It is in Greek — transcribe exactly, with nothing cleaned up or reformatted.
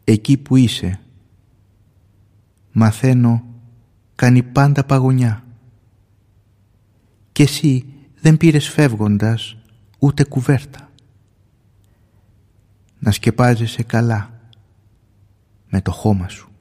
εκεί που είσαι. Μαθαίνω κάνει πάντα παγωνιά. Κι εσύ δεν πήρες φεύγοντας ούτε κουβέρτα. Να σκεπάζεσαι καλά με το χώμα σου.